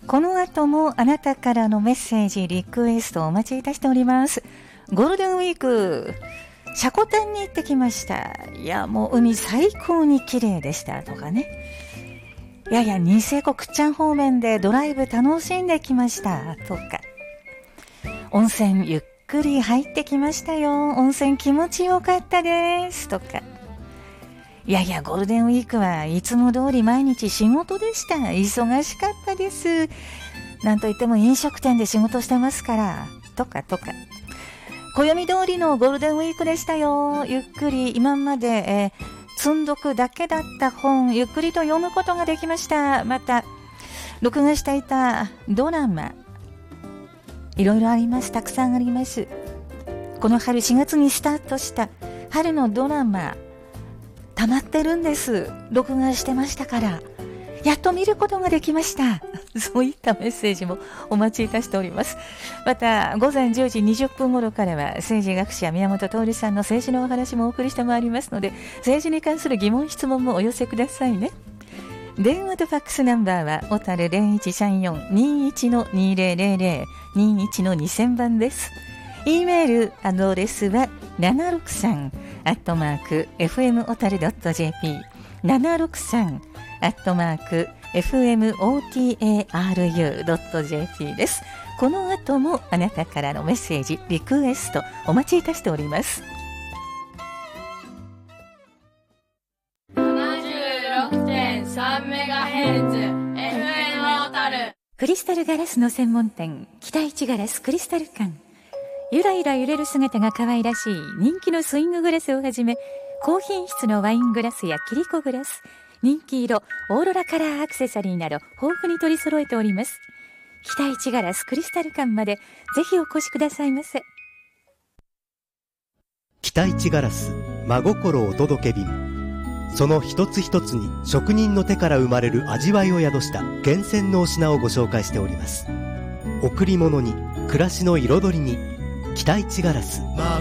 この後もあなたからのメッセージリクエストをお待ちいたしております。ゴールデンウィーク積丹に行ってきました。いやもう海最高に綺麗でしたとかね、いやいやニセコ倶知安方面でドライブ楽しんできましたとか、温泉ゆっくり入ってきましたよ、温泉気持ちよかったですとか、いやいやゴールデンウィークはいつも通り毎日仕事でした、忙しかったです、なんといっても飲食店で仕事してますからとか暦通りのゴールデンウィークでしたよ。ゆっくり今まで、積んどくだけだった本ゆっくりと読むことができました。また録画していたドラマいろいろあります、たくさんあります。この春4月にスタートした春のドラマ溜まってるんです。録画してましたからやっと見ることができましたそういったメッセージもお待ちいたしております。また午前10時20分頃からは政治学者宮本徹さんの政治のお話もお送りしてまいりますので、政治に関する疑問質問もお寄せくださいね。電話とファックスナンバーは小樽 0134-21-2000 21-2000 番です。 E メールアドレスは 763@fmotaru.jp763@fmotaru.jp です。この後もあなたからのメッセージリクエストお待ちいたしております。 76.3MHz FM 小樽クリスタルガラスの専門店北一ガラスクリスタル館、ゆらゆら揺れる姿が可愛らしい人気のスインググラスをはじめ、高品質のワイングラスやキリコグラス、人気色オーロラカラーアクセサリーなど豊富に取り揃えております。北一ガラスクリスタル館までぜひお越しくださいませ。 北一ガラス真心お届け便、その一つ一つに職人の手から生まれる味わいを宿した厳選のお品をご紹介しております。贈り物に暮らしの彩りに北一ガラス。